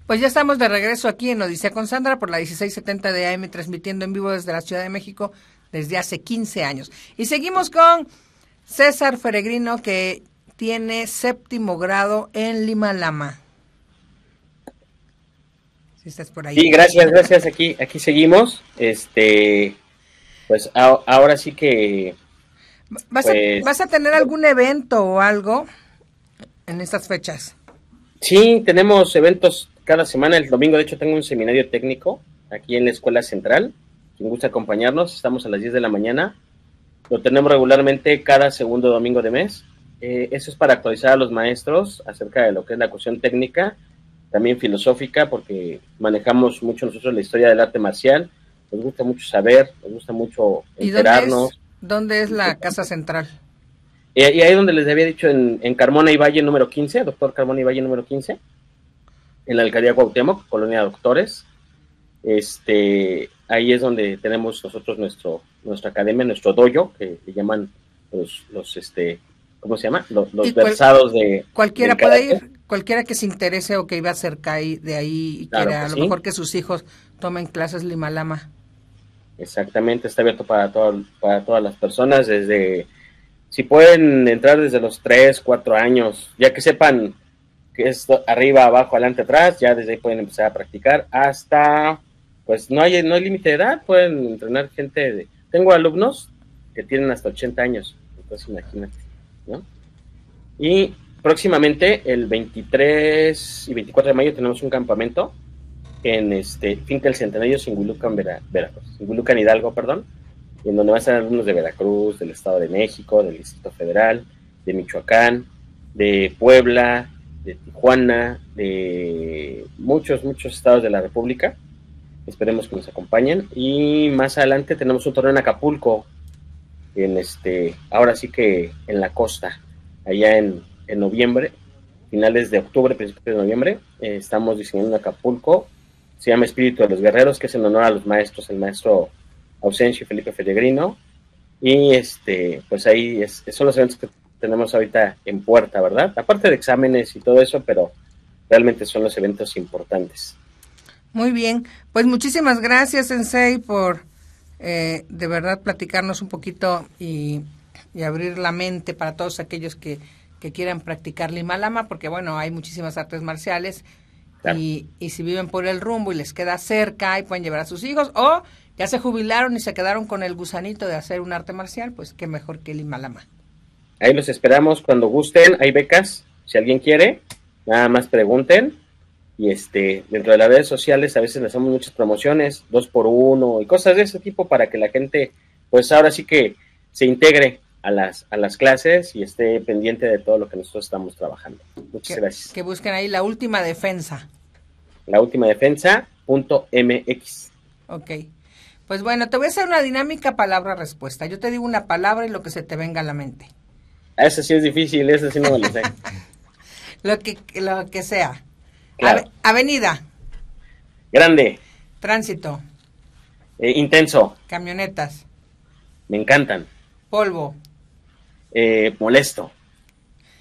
Pues ya estamos de regreso aquí en Odisea con Sandra por la 1670 de AM, transmitiendo en vivo desde la Ciudad de México desde hace 15 años. Y seguimos con César Feregrino, que tiene 7º grado en Limalama. Si estás por ahí. Sí, gracias, aquí seguimos. Pues ahora sí que ¿Vas a tener algún evento o algo en estas fechas? sí, tenemos eventos cada semana. El domingo, de hecho, tengo un seminario técnico aquí en la Escuela Central. Quien gusta acompañarnos, estamos a las 10 de la mañana. Lo tenemos regularmente cada segundo domingo de mes. Eso es para actualizar a los maestros acerca de lo que es la cuestión técnica, también filosófica, porque manejamos mucho nosotros la historia del arte marcial. Nos gusta mucho saber, nos gusta mucho enterarnos. ¿Dónde es la casa central? Y ahí donde les había dicho, en Carmona y Valle número 15, doctor Carmona y Valle número 15, en la alcaldía Cuauhtémoc, Colonia Doctores. Ahí es donde tenemos nosotros nuestra academia, nuestro dojo, que le llaman los ¿cómo se llama? Los versados de... Cualquiera puede ir, cualquiera que se interese o que iba cerca de ahí y claro quiera, que a lo sí. mejor que sus hijos tomen clases Limalama. Exactamente, está abierto para todas las personas, si pueden entrar desde los 3, 4 años, ya que sepan que es arriba, abajo, adelante, atrás, ya desde ahí pueden empezar a practicar hasta, pues no hay límite de edad, pueden entrenar gente tengo alumnos que tienen hasta 80 años, entonces imagínate, ¿no? Y próximamente, el 23 y 24 de mayo, tenemos un campamento en Finca El Centenario, Singulucan, Veracruz, Singulucan Hidalgo, perdón, en donde van a estar alumnos de Veracruz, del Estado de México, del Distrito Federal, de Michoacán, de Puebla, de Tijuana, de muchos estados de la República. Esperemos que nos acompañen. Y más adelante tenemos un torneo en Acapulco, ahora sí que en la costa, allá en noviembre, finales de octubre, principios de noviembre, estamos diseñando en Acapulco. Se llama Espíritu de los Guerreros, que es en honor a los maestros, el maestro Ausencio y Felipe Feregrino. Y pues ahí son los eventos que tenemos ahorita en puerta, ¿verdad? Aparte de exámenes y todo eso, pero realmente son los eventos importantes. Muy bien, pues muchísimas gracias, Sensei, por de verdad platicarnos un poquito y abrir la mente para todos aquellos que quieran practicar Limalama, porque bueno, hay muchísimas artes marciales. Claro. Y si viven por el rumbo y les queda cerca y pueden llevar a sus hijos, o ya se jubilaron y se quedaron con el gusanito de hacer un arte marcial, pues qué mejor que Limalama. Ahí los esperamos cuando gusten, hay becas, si alguien quiere, nada más pregunten. Y dentro de las redes sociales a veces le hacemos muchas promociones, 2x1 y cosas de ese tipo para que la gente, pues ahora sí que se integre a las clases y esté pendiente de todo lo que nosotros estamos trabajando. Muchas gracias. Que busquen ahí La Última Defensa. laultimadefensa.mx. Ok. Pues bueno, te voy a hacer una dinámica palabra-respuesta. Yo te digo una palabra y lo que se te venga a la mente. Eso sí es difícil, eso sí no me lo sé. lo que sea. Claro. Avenida. Grande. Tránsito. Intenso. Camionetas. Me encantan. Polvo. Molesto.